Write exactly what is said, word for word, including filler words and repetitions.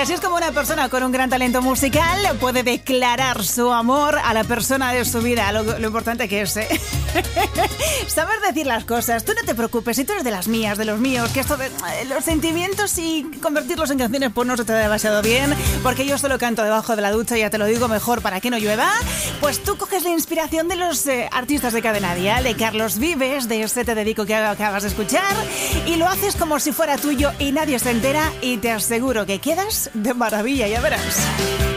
así es como una persona con un gran talento musical puede declarar su amor a la persona de su vida. Lo, lo importante que es, ¿eh? Saber decir las cosas. Tú no te preocupes, si tú eres de las mías, de los míos, que esto de eh, los sentimientos y convertirlos en canciones pues no se te da demasiado bien, porque yo solo canto debajo de la ducha, ya te lo digo, mejor para que no llueva. Pues tú coges la inspiración de los eh, artistas de Cadena Dial, de Carlos Vives, de ese Te Dedico que acabas de escuchar, y lo haces como si fuera tuyo y nadie se entera, y te aseguro que quedas de maravilla, ya verás.